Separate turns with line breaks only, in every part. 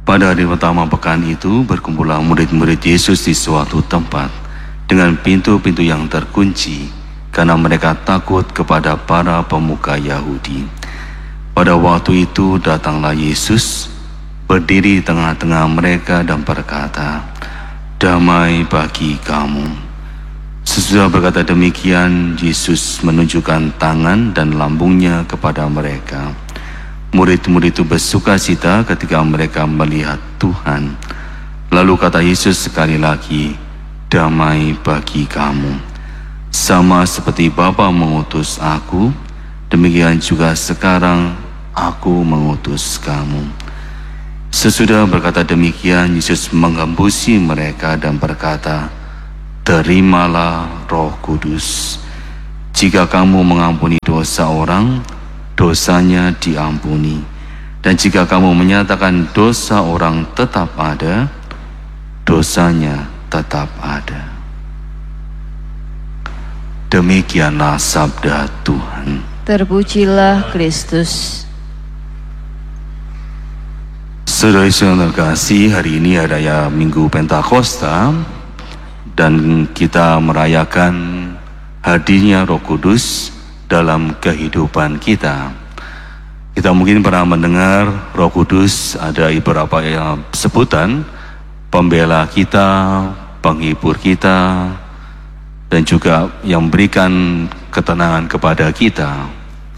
Pada hari pertama pekan itu, berkumpullah murid-murid Yesus di suatu tempat dengan pintu-pintu yang terkunci, karena mereka takut kepada para pemuka Yahudi. Pada waktu itu datanglah Yesus, berdiri di tengah-tengah mereka dan berkata, "Damai bagi kamu." Sesudah berkata demikian, Yesus menunjukkan tangan dan lambungnya kepada mereka. Murid-murid itu bersukacita ketika mereka melihat Tuhan. Lalu kata Yesus sekali lagi, "Damai bagi kamu. Sama seperti Bapa mengutus aku, demikian juga sekarang aku mengutus kamu." Sesudah berkata demikian, Yesus mengembusi mereka dan berkata, "Terimalah Roh Kudus. Jika kamu mengampuni dosa orang, dosanya diampuni. Dan jika kamu menyatakan dosa orang tetap ada, dosanya tetap ada." Demikianlah sabda Tuhan.
Terpujilah Kristus.
Saudara-saudara terkasih, hari ini adalah Minggu Pentakosta dan kita merayakan hadirnya Roh Kudus dalam kehidupan kita. Kita mungkin pernah mendengar Roh Kudus ada beberapa sebutan: pembela kita, penghibur kita, dan juga yang memberikan ketenangan kepada kita.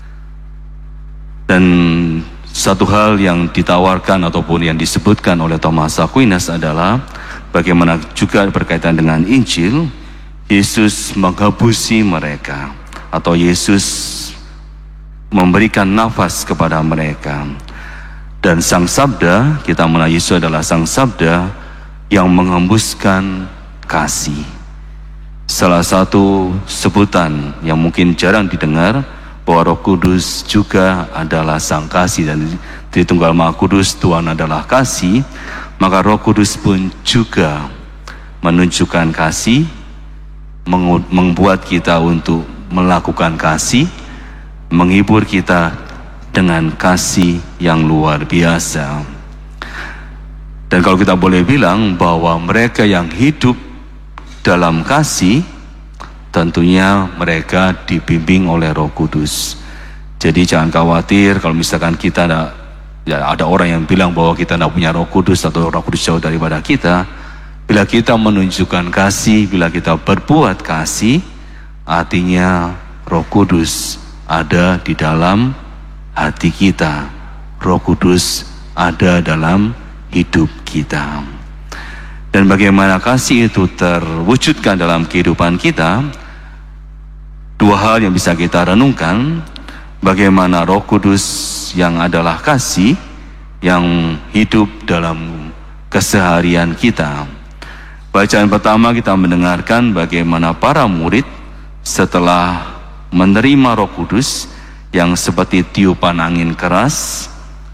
Dan satu hal yang ditawarkan ataupun yang disebutkan oleh Thomas Aquinas adalah bagaimana juga berkaitan dengan Injil, Yesus menghabusi mereka, atau Yesus memberikan nafas kepada mereka. Dan Sang Sabda, kita mengenal Yesus adalah Sang Sabda yang menghembuskan kasih. Salah satu sebutan yang mungkin jarang didengar bahwa Roh Kudus juga adalah Sang Kasih, dan di Tunggal Maha Kudus Tuhan adalah kasih, maka Roh Kudus pun juga menunjukkan kasih, membuat kita untuk melakukan kasih, menghibur kita dengan kasih yang luar biasa. Dan kalau kita boleh bilang bahwa mereka yang hidup dalam kasih, tentunya mereka dibimbing oleh Roh Kudus. Jadi jangan khawatir kalau misalkan kita ada orang yang bilang bahwa kita tidak punya Roh Kudus atau Roh Kudus jauh daripada kita. Bila kita menunjukkan kasih, bila kita berbuat kasih, artinya Roh Kudus ada di dalam hati kita. Roh Kudus ada dalam hidup kita. Dan bagaimana kasih itu terwujudkan dalam kehidupan kita? Dua hal yang bisa kita renungkan. Bagaimana Roh Kudus yang adalah kasih yang hidup dalam keseharian kita. Bacaan pertama kita mendengarkan bagaimana para murid setelah menerima Roh Kudus yang seperti tiupan angin keras,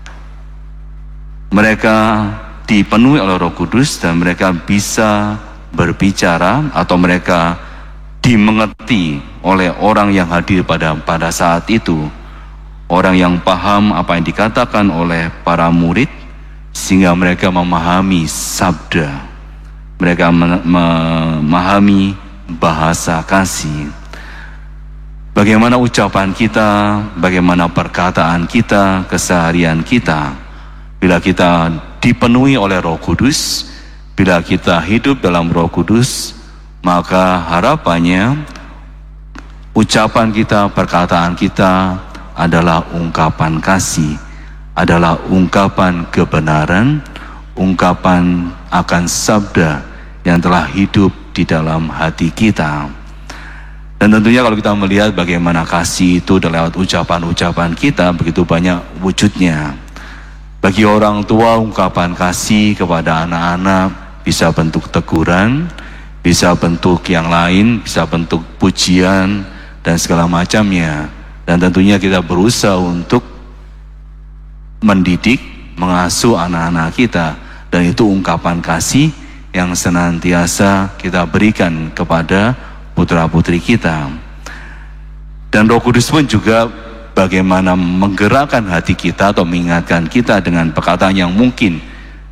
mereka dipenuhi oleh Roh Kudus dan mereka bisa berbicara atau mereka dimengerti oleh orang yang hadir pada saat itu. Orang yang paham apa yang dikatakan oleh para murid, sehingga mereka memahami sabda, mereka memahami bahasa kasih. Bagaimana ucapan kita, bagaimana perkataan kita, keseharian kita, bila kita dipenuhi oleh Roh Kudus, bila kita hidup dalam Roh Kudus, maka harapannya ucapan kita, perkataan kita adalah ungkapan kasih, adalah ungkapan kebenaran, ungkapan akan sabda yang telah hidup di dalam hati kita. Dan tentunya kalau kita melihat bagaimana kasih itu lewat ucapan-ucapan kita, begitu banyak wujudnya. Bagi orang tua, ungkapan kasih kepada anak-anak bisa bentuk teguran, bisa bentuk yang lain, bisa bentuk pujian dan segala macamnya. Dan tentunya kita berusaha untuk mendidik, mengasuh anak-anak kita, dan itu ungkapan kasih yang senantiasa kita berikan kepada putra-putri kita. Dan Roh Kudus pun juga bagaimana menggerakkan hati kita atau mengingatkan kita dengan perkataan yang mungkin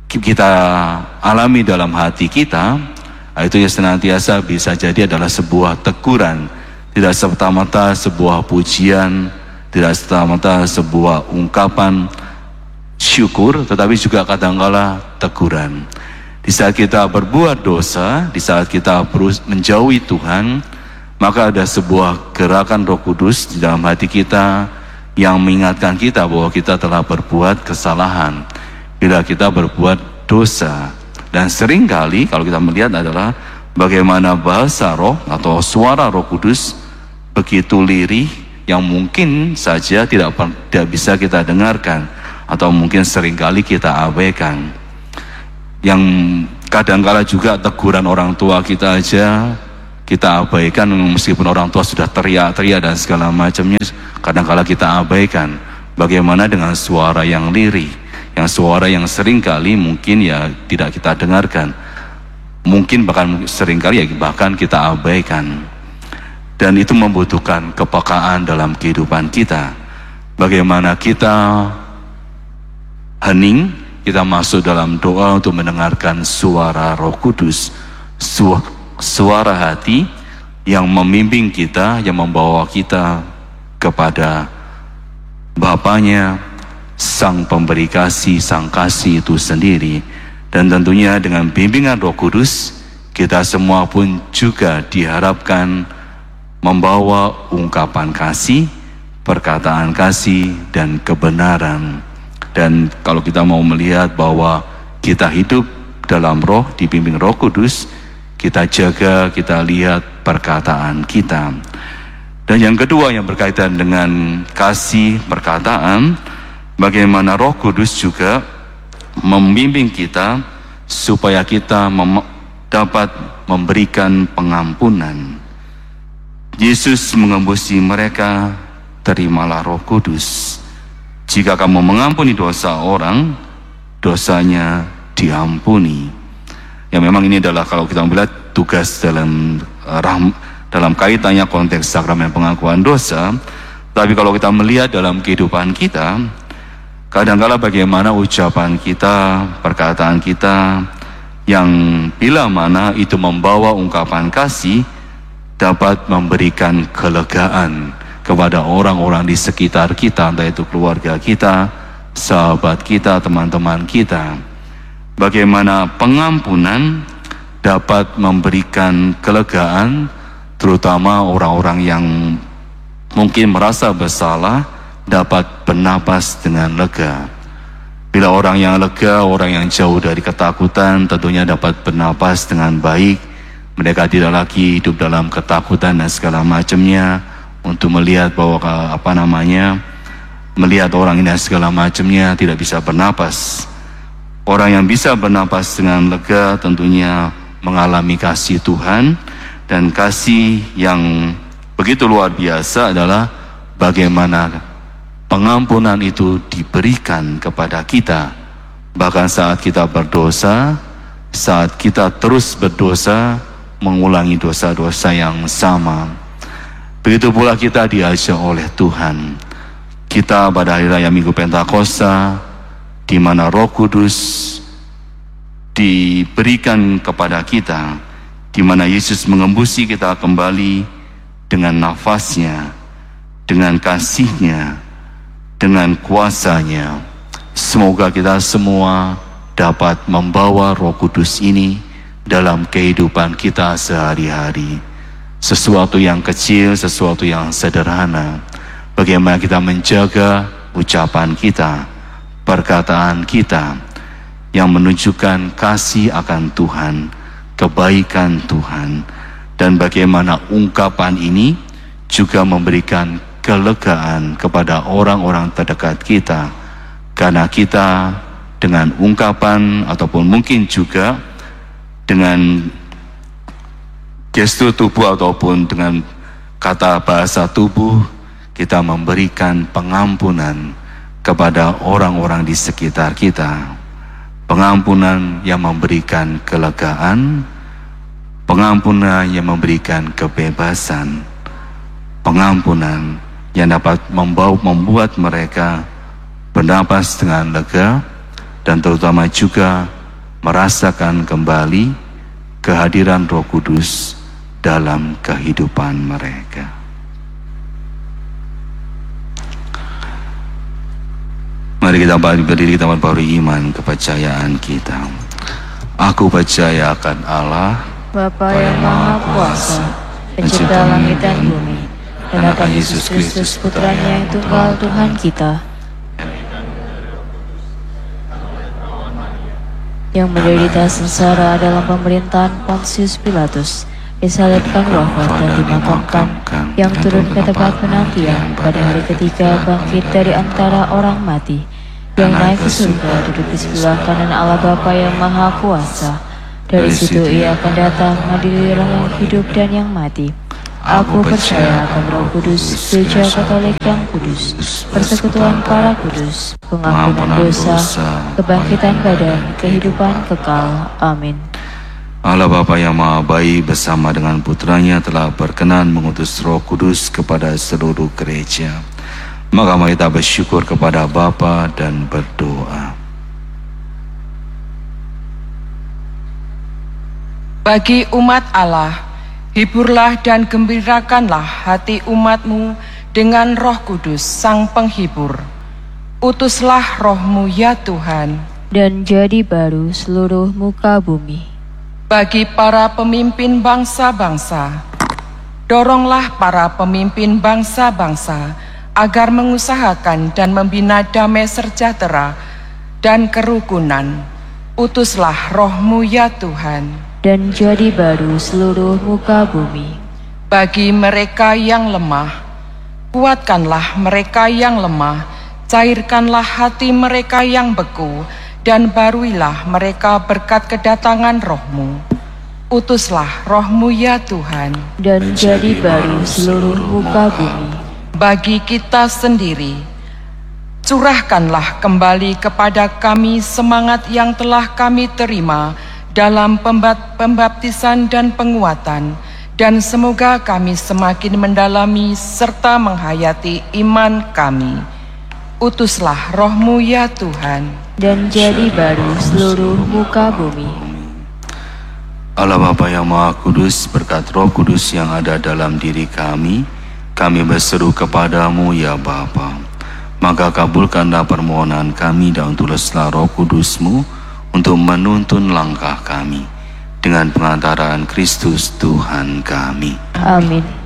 kita alami dalam hati kita, itu ya senantiasa bisa jadi adalah sebuah teguran, tidak serta-merta sebuah pujian, tidak serta-merta sebuah ungkapan syukur, tetapi juga kadangkala teguran. Di saat kita berbuat dosa, di saat kita menjauhi Tuhan, maka ada sebuah gerakan Roh Kudus di dalam hati kita yang mengingatkan kita bahwa kita telah berbuat kesalahan bila kita berbuat dosa. Dan seringkali kalau kita melihat adalah bagaimana bahasa roh atau suara Roh Kudus begitu lirih yang mungkin saja tidak bisa kita dengarkan, atau mungkin seringkali kita abaikan. Yang kadangkala juga teguran orang tua kita aja kita abaikan, meskipun orang tua sudah teriak-teriak dan segala macamnya, kadangkala kita abaikan. Bagaimana dengan suara yang lirih, yang suara yang seringkali mungkin ya tidak kita dengarkan, mungkin bahkan seringkali ya bahkan kita abaikan. Dan itu membutuhkan kepekaan dalam kehidupan kita. Bagaimana kita hening, kita masuk dalam doa untuk mendengarkan suara Roh Kudus, suara hati yang membimbing kita, yang membawa kita kepada Bapanya, Sang Pemberi Kasih, Sang Kasih itu sendiri. Dan tentunya dengan bimbingan Roh Kudus, kita semua pun juga diharapkan membawa ungkapan kasih, perkataan kasih, dan kebenaran. Dan kalau kita mau melihat bahwa kita hidup dalam roh, dibimbing Roh Kudus, kita jaga, kita lihat perkataan kita. Dan yang kedua yang berkaitan dengan kasih perkataan, bagaimana Roh Kudus juga membimbing kita supaya kita dapat memberikan pengampunan. Yesus mengembusi mereka, terimalah Roh Kudus. Jika kamu mengampuni dosa orang, dosanya diampuni. Ya memang ini adalah kalau kita melihat tugas dalam kaitannya konteks sakramen pengakuan dosa. Tapi kalau kita melihat dalam kehidupan kita, kadangkala bagaimana ucapan kita, perkataan kita, yang bila mana itu membawa ungkapan kasih, dapat memberikan kelegaan kepada orang-orang di sekitar kita, entah itu keluarga kita, sahabat kita, teman-teman kita. Bagaimana pengampunan dapat memberikan kelegaan, terutama orang-orang yang mungkin merasa bersalah dapat bernapas dengan lega. Bila orang yang lega, orang yang jauh dari ketakutan, tentunya dapat bernapas dengan baik. Mereka tidak lagi hidup dalam ketakutan dan segala macamnya, untuk melihat bahwa melihat orang ini dan segala macamnya tidak bisa bernapas. Orang yang bisa bernapas dengan lega tentunya mengalami kasih Tuhan, dan kasih yang begitu luar biasa adalah bagaimana pengampunan itu diberikan kepada kita. Bahkan saat kita berdosa, saat kita terus berdosa, mengulangi dosa-dosa yang sama. Begitu pula kita diajak oleh Tuhan. Kita pada hari raya Minggu Pentakosta, di mana Roh Kudus diberikan kepada kita, di mana Yesus mengembusi kita kembali dengan nafasnya, dengan kasihnya, dengan kuasanya. Semoga kita semua dapat membawa Roh Kudus ini dalam kehidupan kita sehari-hari. Sesuatu yang kecil, sesuatu yang sederhana. Bagaimana kita menjaga ucapan kita, perkataan kita, yang menunjukkan kasih akan Tuhan, kebaikan Tuhan. Dan bagaimana ungkapan ini juga memberikan kelegaan kepada orang-orang terdekat kita. Karena kita dengan ungkapan ataupun mungkin juga dengan gestur tubuh ataupun dengan kata bahasa tubuh, kita memberikan pengampunan kepada orang-orang di sekitar kita. Pengampunan yang memberikan kelegaan, pengampunan yang memberikan kebebasan, pengampunan yang dapat membuat mereka bernapas dengan lega, dan terutama juga merasakan kembali kehadiran Roh Kudus dalam kehidupan mereka. Mari kita berdiri, kita memperbarui iman kepercayaan kita. Aku percaya akan Allah,
Bapa yang Maha Kuasa, pencipta langit dan bumi, dan akan Yesus Kristus Putranya yang tunggal Tuhan kita, yang menderita sengsara dalam pemerintahan Pontius Pilatus, disalibkan, wafat dan dimakamkan, yang turun ke tempat penantian, pada hari ketiga bangkit dari antara orang mati, yang naik ke surga, duduk di sebelah kanan Allah Bapa yang Maha Kuasa. Dari situ ia akan datang mengadili orang yang hidup dan yang mati. Aku percaya akan Roh Kudus, Gereja Katolik yang kudus, persekutuan para kudus, pengampunan dosa, kebangkitan badan, kehidupan kekal. Amin.
Allah Bapa yang Maha Baik bersama dengan Putranya telah berkenan mengutus Roh Kudus kepada seluruh gereja. Maka mari kita bersyukur kepada Bapa dan berdoa.
Bagi umat Allah, hiburlah dan gembirakanlah hati umat-Mu dengan Roh Kudus, Sang Penghibur. Utuslah Roh-Mu ya Tuhan,
dan jadi baru seluruh muka bumi.
bagi para pemimpin bangsa-bangsa. Doronglah para pemimpin bangsa-bangsa agar mengusahakan dan membina damai sejahtera dan kerukunan. Utuslah Roh-Mu ya Tuhan,
Dan jadi baru seluruh muka bumi.
bagi mereka yang lemah. Kuatkanlah mereka yang lemah, cairkanlah hati mereka yang beku, dan baruilah mereka berkat kedatangan Roh-Mu. Utuslah Roh-Mu ya Tuhan,
Dan jadi baru seluruh muka bumi.
bagi kita sendiri. Curahkanlah kembali kepada kami semangat yang telah kami terima dalam pembaptisan dan penguatan, dan semoga kami semakin mendalami serta menghayati iman kami. Utuslah Roh-Mu ya Tuhan,
Dan jadi baru seluruh muka bumi.
Allah Bapa yang Maha Kudus, berkat Roh Kudus yang ada dalam diri kami berseru kepadamu ya Bapa. Maka kabulkanlah permohonan kami dan tulislah Roh Kudus-Mu untuk menuntun langkah kami dengan pengantaran Kristus Tuhan kami.
Amin.